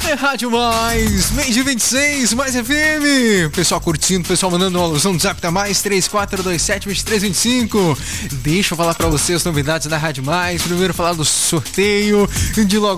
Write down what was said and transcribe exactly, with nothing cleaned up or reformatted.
É Rádio Mais, mês de vinte e seis, Mais F M. Pessoal curtindo, pessoal mandando uma alusão no Zap da Mais, três quatro dois sete, dois três dois cinco. Deixa eu falar pra vocês as novidades da Rádio Mais. Primeiro falar do sorteio de logo